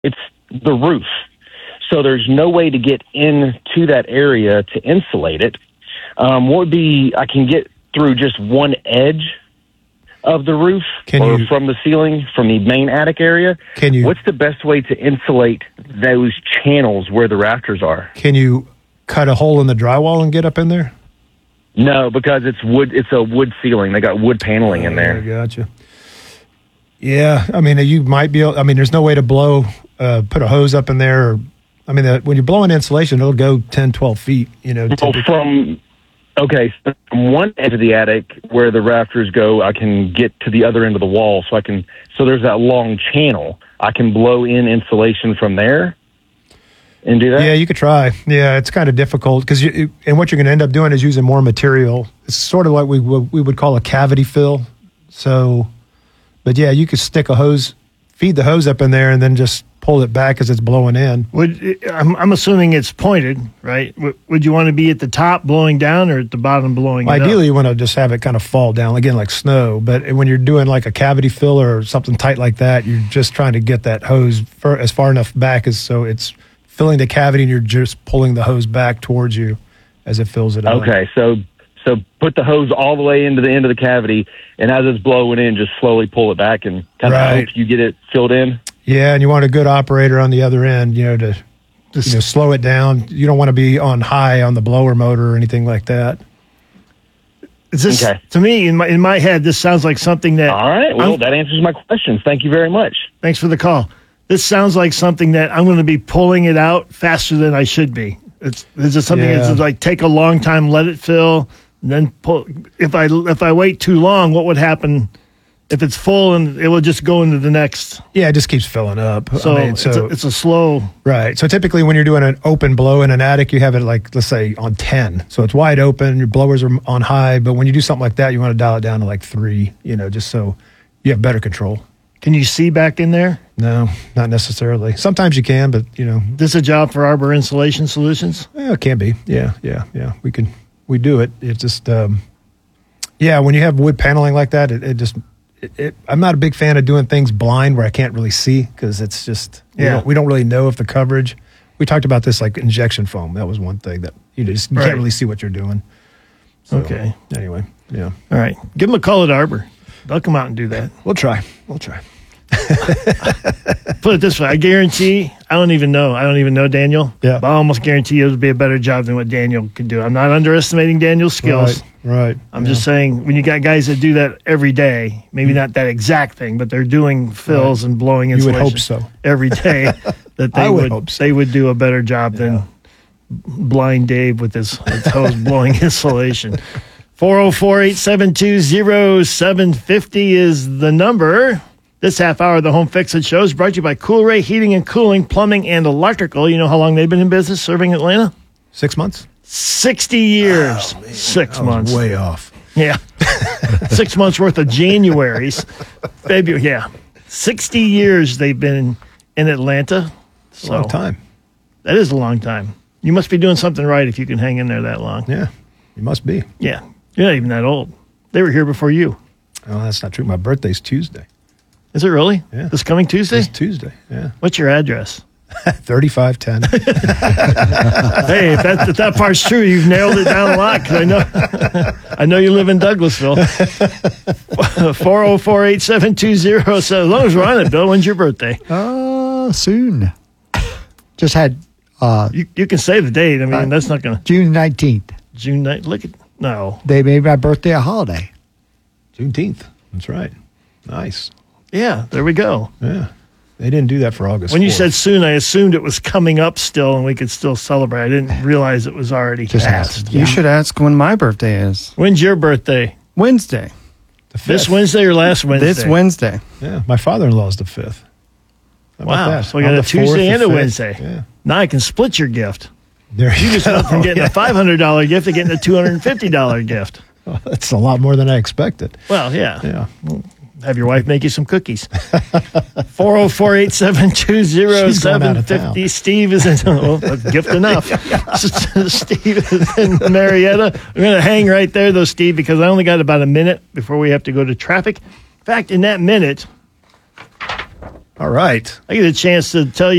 it's the roof. So there's no way to get into that area to insulate it. What would be, I can get through just one edge of the roof from the ceiling, from the main attic area. What's the best way to insulate those channels where the rafters are? Can you cut a hole in the drywall and get up in there? No, because it's wood. It's a wood ceiling. They got wood paneling in there. I gotcha. Yeah, I mean, you might be able, I mean, there's no way to put a hose up in there. When you're blowing insulation, it'll go 10, 12 feet, so from one edge of the attic where the rafters go, I can get to the other end of the wall. So there's that long channel. I can blow in insulation from there and do that? Yeah, you could try. Yeah, it's kind of difficult because and what you're going to end up doing is using more material. It's sort of what we would call a cavity fill. So, but yeah, you could stick a hose, feed the hose up in there, and then just pull it back as it's blowing in. I'm assuming it's pointed, right? Would you want to be at the top blowing down or at the bottom blowing it Ideally, up? you want to just have it kind of fall down, again, like snow. But when you're doing like a cavity fill or something tight like that, you're just trying to get that hose as far enough back so it's filling the cavity and you're just pulling the hose back towards you as it fills it up. Okay, so put the hose all the way into the end of the cavity, and as it's blowing in, just slowly pull it back and kind of hope you get it filled in. Yeah, and you want a good operator on the other end, to slow it down. You don't want to be on high on the blower motor or anything like that. Is this, to me, in my head, this sounds like something that... All right, well, that answers my questions. Thank you very much. Thanks for the call. This sounds like something that I'm going to be pulling it out faster than I should be. Is it something that's like take a long time, let it fill, and then pull? If I wait too long, what would happen if it's full and it will just go into the next? Yeah, it just keeps filling up. So, it's a slow... Right. So typically when you're doing an open blow in an attic, you have it like, let's say, on 10. So it's wide open, your blowers are on high, but when you do something like that, you want to dial it down to like 3, just so you have better control. Can you see back in there? No, not necessarily. Sometimes you can, but, This is a job for Arbor Insulation Solutions? Yeah, it can be. Yeah. We do it. It's just, when you have wood paneling like that, I'm not a big fan of doing things blind where I can't really see because it's just, we don't really know if the coverage. We talked about this like injection foam. That was one thing that you can't really see what you're doing. So, okay. Anyway, yeah. All right. Give them a call at Arbor. They'll come out and do that. We'll try. Put it this way. I guarantee, I don't even know Daniel. Yeah. But I almost guarantee it would be a better job than what Daniel could do. I'm not underestimating Daniel's skills. Right. I'm just saying, when you got guys that do that every day, maybe not that exact thing, but they're doing fills and blowing insulation. You would hope so. Every day, that they would do a better job than Blind Dave with his hose blowing insulation. 404-872-0750 is the number. This half hour of the Home Fix-It Show is brought to you by Cool Ray Heating and Cooling, Plumbing, and Electrical. You know how long they've been in business serving Atlanta? 6 months. 60 years. Oh, man, 6 months. Way off. Yeah. 6 months worth of Januaries. February, 60 years they've been in Atlanta. It's a long time. That is a long time. You must be doing something right if you can hang in there that long. Yeah, you must be. Yeah. You're not even that old. They were here before you. Oh, that's not true. My birthday's Tuesday. Is it really? Yeah. This coming Tuesday? This Tuesday, yeah. What's your address? 3510. Hey, if that part's true, you've nailed it down a lot, because I know you live in Douglasville. 404-872-07. As long as we're on it, Bill, when's your birthday? Soon. Just had... you can say the date. I mean, that's not going to... June 19th. June 9th. Look at... No. They made my birthday a holiday. Juneteenth. That's right. Nice. Yeah, there we go. Yeah. They didn't do that for August When 4th. you said soon, I assumed it was coming up still and we could still celebrate. I didn't realize it was already passed. You should ask when my birthday is. When's your birthday? Wednesday. This Wednesday or last Wednesday? This Wednesday. Yeah, my father-in-law's the 5th. Wow. So we got a Tuesday and a Wednesday. Yeah. Now I can split your gift. There you just went from getting a $500 gift to getting a $250 gift. Well, that's a lot more than I expected. Well, yeah. Yeah. Have your wife make you some cookies. 404-872-0750. Steve is in, gift enough. Steve is in Marietta. We're going to hang right there, though, Steve, because I only got about a minute before we have to go to traffic. In fact, in that minute, All right. I get a chance to tell you